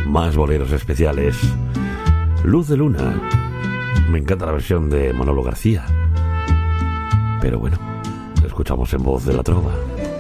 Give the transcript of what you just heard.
más boleros especiales. Luz de Luna. Me encanta la versión de Manolo García. Pero bueno, lo escuchamos en voz de La Trova.